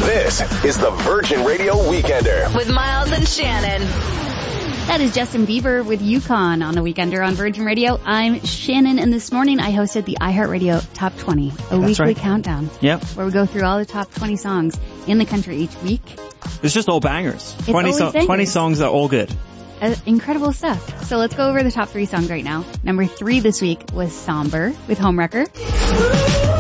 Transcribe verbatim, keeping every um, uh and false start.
This is the Virgin Radio Weekender with Miles and Shannon. That is Justin Bieber with Yukon on the Weekender on Virgin Radio. I'm Shannon, and this morning I hosted the iHeartRadio Top twenty, a That's weekly right. countdown. Yep. Where we go through all the top twenty songs in the country each week. It's just all bangers. It's twenty, always so- bangers. twenty songs that are all good. Uh, incredible stuff. So let's go over the top three songs right now. Number three this week was Somber with Homewrecker.